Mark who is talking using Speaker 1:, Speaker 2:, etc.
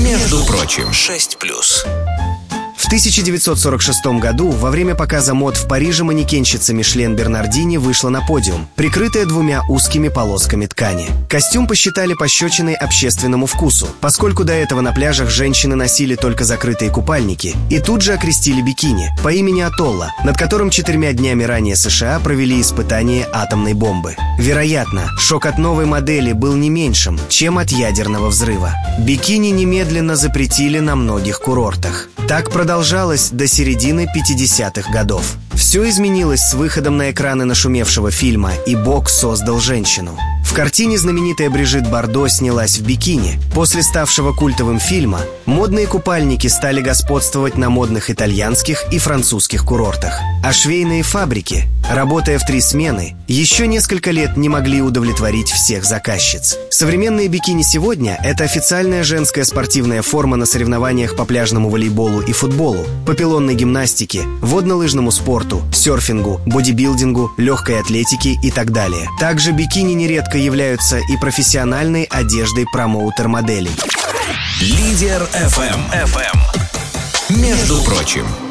Speaker 1: Между прочим, 6+.
Speaker 2: В 1946 году во время показа мод в Париже манекенщица Мишлен Бернардини вышла на подиум, прикрытая двумя узкими полосками ткани. Костюм посчитали пощечиной общественному вкусу, поскольку до этого на пляжах женщины носили только закрытые купальники, и тут же окрестили бикини по имени Атолла, над которым 4 днями ранее США провели испытание атомной бомбы. Вероятно, шок от новой модели был не меньшим, чем от ядерного взрыва. Бикини немедленно запретили на многих курортах. Так продолжалось до середины 50-х годов. Все изменилось с выходом на экраны нашумевшего фильма «И Бог создал женщину». В картине знаменитая Брижит Бардо снялась в бикини. После ставшего культовым фильма модные купальники стали господствовать на модных итальянских и французских курортах. А швейные фабрики, работая в 3 смены, еще несколько лет не могли удовлетворить всех заказчиц. Современные бикини сегодня – это официальная женская спортивная форма на соревнованиях по пляжному волейболу и футболу, по пилонной гимнастике, водно-лыжному спорту, серфингу, бодибилдингу, легкой атлетике и так далее. Также бикини нередко являются и профессиональной одеждой промоутер-моделей.
Speaker 1: Лидер FM. Между прочим.